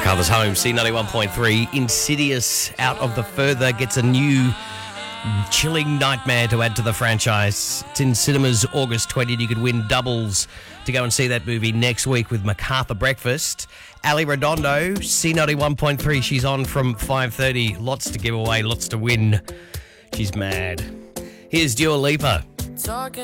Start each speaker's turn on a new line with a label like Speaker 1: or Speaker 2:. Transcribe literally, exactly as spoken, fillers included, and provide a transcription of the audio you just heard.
Speaker 1: MacArthur's Home, C ninety-one point three. Insidious Out of the Further gets a new chilling nightmare to add to the franchise. It's in cinemas August twentieth. You could win doubles to go and see that movie next week with MacArthur Breakfast. Ali Redondo, C ninety-one point three. She's on from five thirty. Lots to give away, lots to win. She's mad. Here's Dua Lipa.
Speaker 2: Talking